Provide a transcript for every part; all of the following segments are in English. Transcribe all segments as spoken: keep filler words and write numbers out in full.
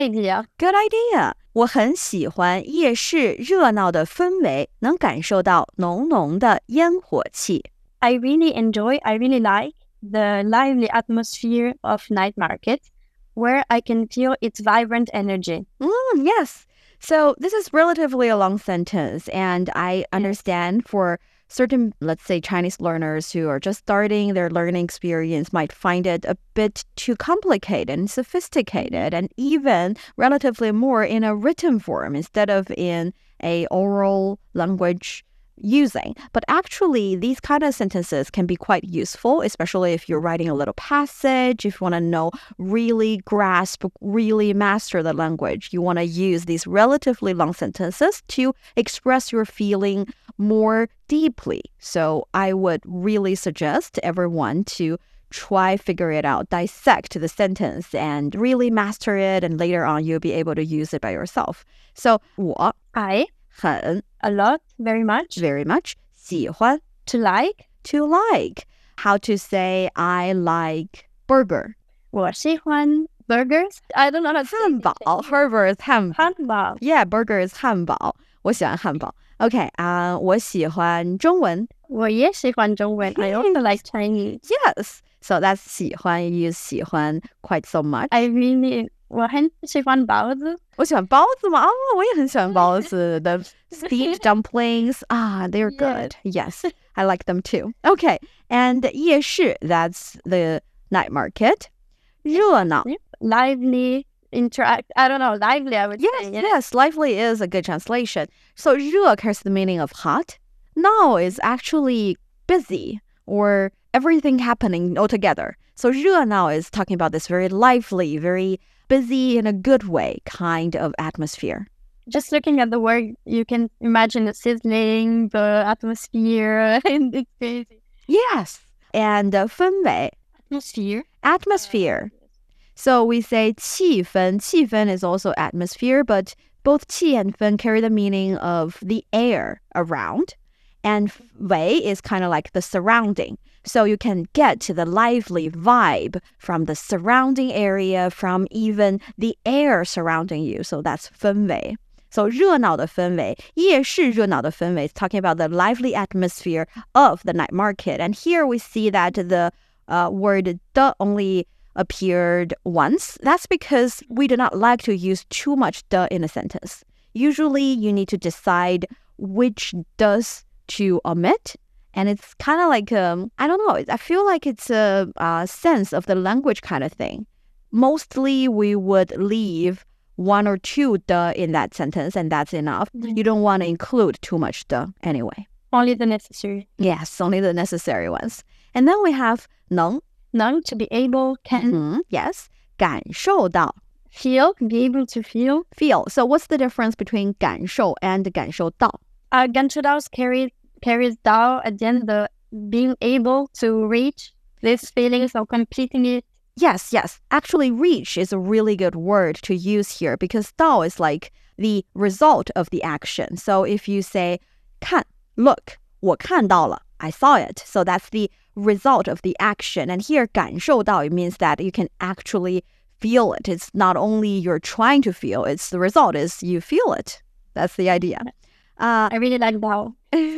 idea. Good idea. 我很喜欢夜市热闹的氛围，能感受到浓浓的烟火气。 I really enjoy, I really like the lively atmosphere of night market, where I can feel its vibrant energy. Mm, yes. So this is relatively a long sentence, and I understand for certain, let's say, Chinese learners who are just starting their learning experience might find it a bit too complicated and sophisticated, and even relatively more in a written form instead of in a oral language using. But actually, these kind of sentences can be quite useful, especially if you're writing a little passage, if you want to know, really grasp, really master the language. You want to use these relatively long sentences to express your feeling more deeply. So I would really suggest everyone to try figure it out, dissect the sentence and really master it, and later on you'll be able to use it by yourself. So 我 I 很 a lot, very much, very much 喜欢 to like. to like. How to say I like burger. 我喜欢 burgers. I don't know how to say 汉堡 burger is 汉堡汉堡 Yeah, burger is 汉堡我喜欢汉堡 Okay, 啊、uh, 我喜欢中文我也喜欢中文 I also like Chinese. Yes, so that's 喜欢 You use 喜欢 quite so much. I really 我很喜欢包子我喜欢包子吗？哦，我也很喜欢包子 The steamed dumplings, ah, they're good. Yes, I like them too. Okay, and 夜市 that's the night market. 热闹 lively, interact. I don't know, lively, I would Yes, say. yes, lively is a good translation. So 热 carries the meaning of hot. 闹 is actually busy or everything happening all together. So 热闹 is talking about this very lively, very busy in a good way kind of atmosphere. Just looking at the word, you can imagine the sizzling, the atmosphere, and it's crazy. Yes, and uh, 氛围 Atmosphere. atmosphere. So we say 气氛. 气氛 is also atmosphere, but both 气 and 氛 carry the meaning of the air around. And 围 is kind of like the surrounding. So you can get to the lively vibe from the surrounding area, from even the air surrounding you. So that's 氛围. So 热闹的氛围, 夜市热闹的氛围 is talking about the lively atmosphere of the night market. And here we see that the uh, word 的 only appeared once. That's because we do not like to use too much 的 in a sentence. Usually you need to decide which does to omit. And it's kind of like, um, I don't know, I feel like it's a, a sense of the language kind of thing. Mostly we would leave one or two 的 in that sentence, and that's enough. Mm-hmm. You don't want to include too much 的 anyway. Only the necessary. Yes, only the necessary ones. And then we have 能. None, to be able, can. Mm-hmm. Yes, 感受到. Feel, be able to feel. Feel. So what's the difference between 感受 and 感受到? Uh, 感受到 carries, carries down at the end the being able to reach this feeling, so completing it. Yes, yes. Actually, reach is a really good word to use here because 到 is like the result of the action. So if you say 看, look, 我看到了, I saw it. So that's the result of the action. And here 感受到, it means that you can actually feel it. It's not only you're trying to feel, it's the result is you feel it. That's the idea. Uh, I really like that.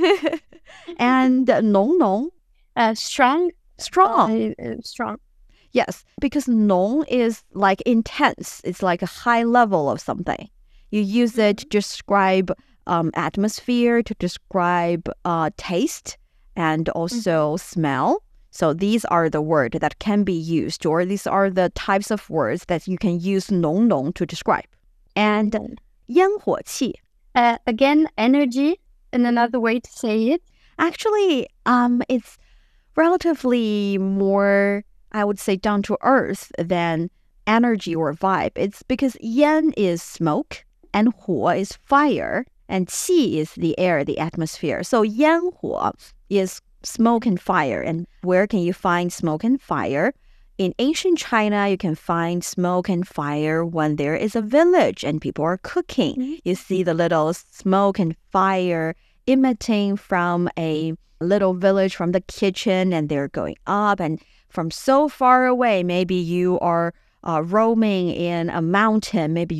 and 浓浓, uh, strong. strong. Uh, strong. Yes, because 浓 is like intense. It's like a high level of something. You use it to describe um, atmosphere, to describe uh, taste, and also mm-hmm. smell. So these are the words that can be used, or these are the types of words that you can use 浓浓 to describe. And 烟火气. Uh, again, energy, and another way to say it. Actually, um, it's relatively more, I would say, down to earth than energy or vibe. It's because 烟 is smoke, and 火 is fire, and 气 is the air, the atmosphere. So 烟火 is smoke and fire. And where can you find smoke and fire? In ancient China, you can find smoke and fire when there is a village and people are cooking. Mm-hmm. You see the little smoke and fire emitting from a little village from the kitchen, and they're going up. And from so far away, maybe you are uh, roaming in a mountain, maybe